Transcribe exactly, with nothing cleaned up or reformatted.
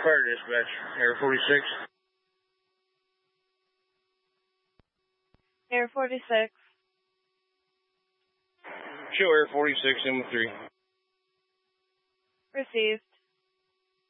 Fire dispatch, Air forty-six. Air forty-six. Show Air forty-six in with three. Received.